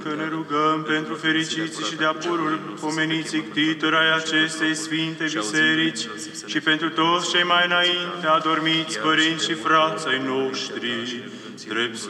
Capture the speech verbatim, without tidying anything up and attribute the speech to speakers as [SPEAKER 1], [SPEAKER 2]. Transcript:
[SPEAKER 1] că ne rugăm pentru fericiții și de-a purul pomeniții ctitori ai acestei Sfinte Biserici și pentru toți cei mai înainte adormiți părinți și frați ai noștri, drept